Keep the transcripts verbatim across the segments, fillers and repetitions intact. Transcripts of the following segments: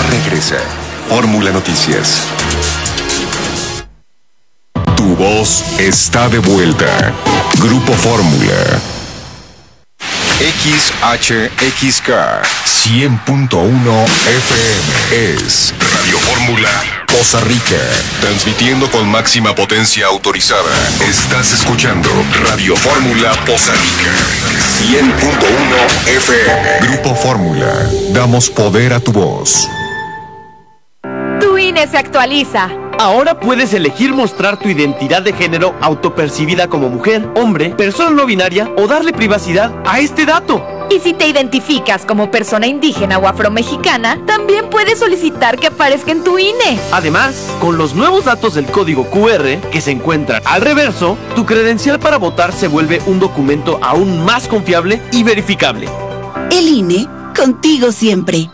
regresa. Fórmula Noticias. Tu voz está de vuelta. Grupo Fórmula. X H X K cien punto uno F M es Radio Fórmula Poza Rica, transmitiendo con máxima potencia autorizada. Estás escuchando Radio Fórmula Poza Rica cien punto uno F M. Grupo Fórmula, damos poder a tu voz. Tu I N E se actualiza. Ahora puedes elegir mostrar tu identidad de género autopercibida como mujer, hombre, persona no binaria o darle privacidad a este dato. Y si te identificas como persona indígena o afromexicana, también puedes solicitar que aparezca en tu I N E. Además, con los nuevos datos del código Q R que se encuentran al reverso, tu credencial para votar se vuelve un documento aún más confiable y verificable. El I N E, contigo siempre.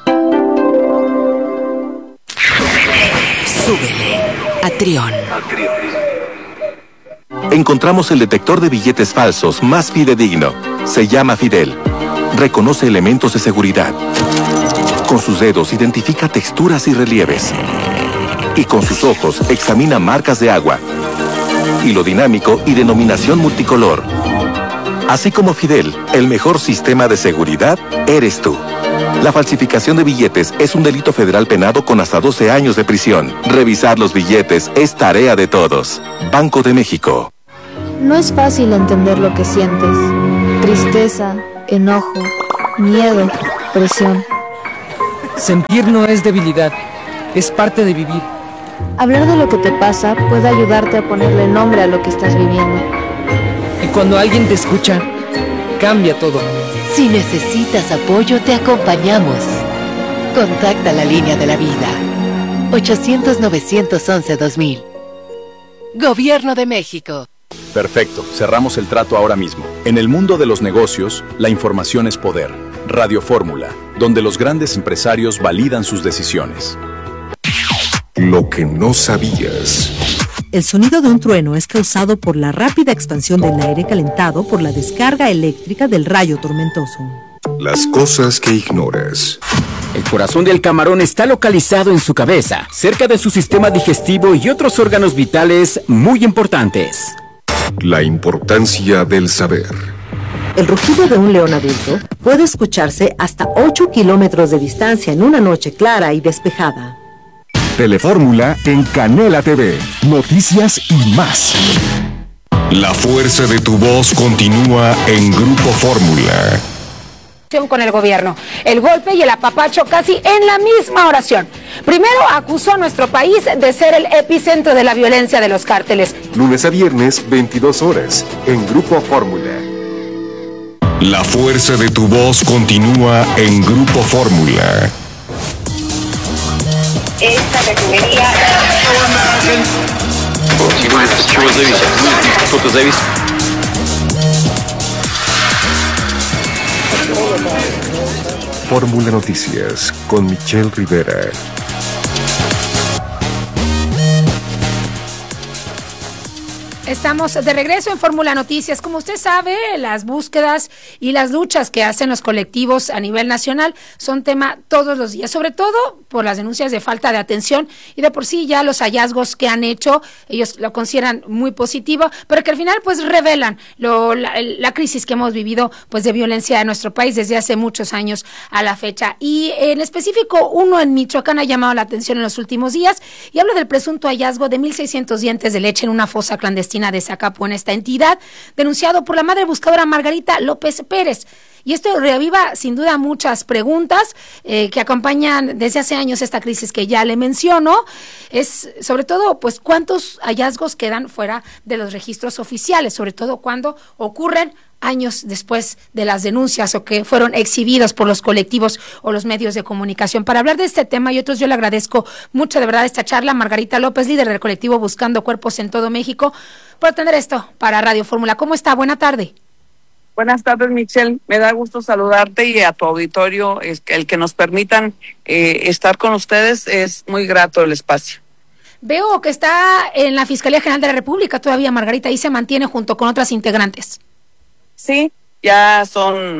Súbele a Trión. Encontramos el detector de billetes falsos más fidedigno. Se llama Fidel. Reconoce elementos de seguridad. Con sus dedos identifica texturas y relieves. Y con sus ojos examina marcas de agua. Hilo dinámico y denominación multicolor. Así como Fidel, el mejor sistema de seguridad eres tú. La falsificación de billetes es un delito federal penado con hasta doce años de prisión. Revisar los billetes es tarea de todos. Banco de México. No es fácil entender lo que sientes. Tristeza, enojo, miedo, presión. Sentir no es debilidad, es parte de vivir. Hablar de lo que te pasa puede ayudarte a ponerle nombre a lo que estás viviendo. Y cuando alguien te escucha, cambia todo. Si necesitas apoyo, te acompañamos. Contacta la línea de la vida. ochocientos, novecientos once, dos mil. Gobierno de México. Perfecto, cerramos el trato ahora mismo. En el mundo de los negocios, la información es poder. Radio Fórmula, donde los grandes empresarios validan sus decisiones. Lo que no sabías. El sonido de un trueno es causado por la rápida expansión del aire calentado por la descarga eléctrica del rayo tormentoso. Las cosas que ignoras. El corazón del camarón está localizado en su cabeza, cerca de su sistema digestivo y otros órganos vitales muy importantes. La importancia del saber. El rugido de un león adulto puede escucharse hasta ocho kilómetros de distancia en una noche clara y despejada. Telefórmula en Canela T V. Noticias y más. La fuerza de tu voz continúa en Grupo Fórmula. Con el gobierno, el golpe y el apapacho casi en la misma oración. Primero acusó a nuestro país de ser el epicentro de la violencia de los cárteles. Lunes a viernes, veintidós horas, en Grupo Fórmula. La fuerza de tu voz continúa en Grupo Fórmula. Esta refinería... Fórmula Noticias con Michelle Rivera. Estamos de regreso en Fórmula Noticias. Como usted sabe, las búsquedas y las luchas que hacen los colectivos a nivel nacional son tema todos los días, sobre todo por las denuncias de falta de atención y de por sí ya los hallazgos que han hecho, ellos lo consideran muy positivo, pero que al final pues revelan lo, la, la crisis que hemos vivido pues de violencia en nuestro país desde hace muchos años a la fecha. Y en específico, uno en Michoacán ha llamado la atención en los últimos días y habla del presunto hallazgo de mil seiscientos dientes de leche en una fosa clandestina de Zacapu en esta entidad, denunciado por la madre buscadora Margarita López Pérez. Y esto reaviva sin duda muchas preguntas eh, que acompañan desde hace años esta crisis que ya le menciono. Es sobre todo, pues, cuántos hallazgos quedan fuera de los registros oficiales, sobre todo cuando ocurren años después de las denuncias o que fueron exhibidos por los colectivos o los medios de comunicación. Para hablar de este tema y otros, yo le agradezco mucho de verdad esta charla, Margarita López, líder del colectivo Buscando Cuerpos en todo México, por atender esto para Radio Fórmula. ¿Cómo está? Buena tarde. Buenas tardes, Michelle. Me da gusto saludarte y a tu auditorio. Es el que nos permitan eh, estar con ustedes, es muy grato el espacio. Veo que está en la Fiscalía General de la República todavía, Margarita, y se mantiene junto con otras integrantes. Sí, ya son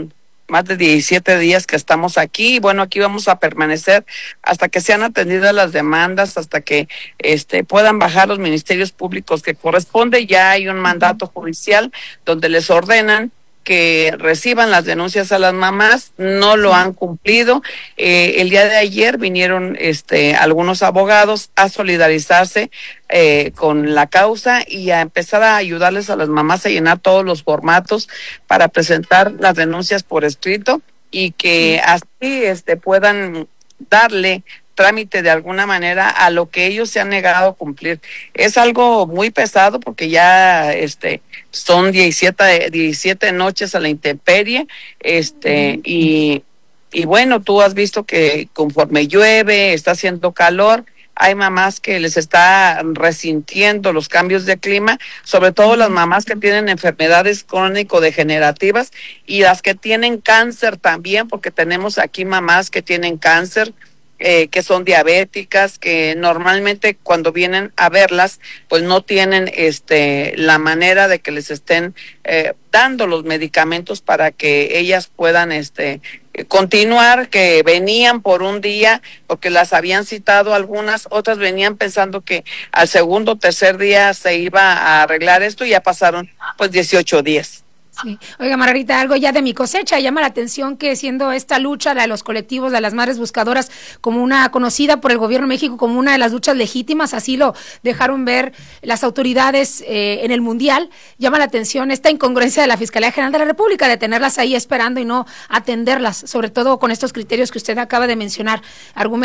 más de diecisiete días que estamos aquí. Bueno, aquí vamos a permanecer hasta que sean atendidas las demandas, hasta que este puedan bajar los ministerios públicos que corresponde. Ya hay un mandato judicial donde les ordenan que reciban las denuncias a las mamás, no lo han cumplido. Eh, el día de ayer vinieron este algunos abogados a solidarizarse eh, con la causa y a empezar a ayudarles a las mamás a llenar todos los formatos para presentar las denuncias por escrito y que así este puedan darle trámite de alguna manera a lo que ellos se han negado a cumplir. Es algo muy pesado porque ya este son diecisiete, diecisiete noches a la intemperie, este y y bueno, tú has visto que conforme llueve, está haciendo calor, hay mamás que les está resintiendo los cambios de clima, sobre todo las mamás que tienen enfermedades crónico-degenerativas y las que tienen cáncer también, porque tenemos aquí mamás que tienen cáncer, Eh, que son diabéticas, que normalmente cuando vienen a verlas, pues no tienen este la manera de que les estén eh, dando los medicamentos para que ellas puedan este continuar, que venían por un día porque las habían citado algunas, otras venían pensando que al segundo o tercer día se iba a arreglar esto y ya pasaron pues dieciocho días. Sí. Oiga, Margarita, algo ya de mi cosecha, llama la atención que siendo esta lucha, la de los colectivos de las madres buscadoras, como una conocida por el gobierno de México como una de las luchas legítimas, así lo dejaron ver las autoridades eh, en el Mundial, llama la atención esta incongruencia de la Fiscalía General de la República, de tenerlas ahí esperando y no atenderlas, sobre todo con estos criterios que usted acaba de mencionar, argumentos